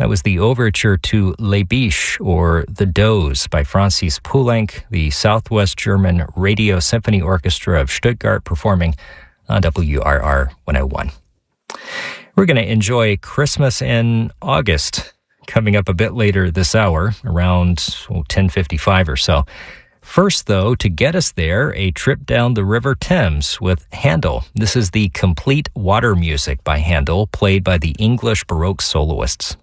That was the overture to Les Biches, or The Doze, by Francis Poulenc, the Southwest German Radio Symphony Orchestra of Stuttgart, performing on WRR 101. We're going to enjoy Christmas in August, coming up a bit later this hour, around 10:55 or so. First, though, to get us there, a trip down the River Thames with Handel. This is the Complete Water Music by Handel, played by the English Baroque soloists.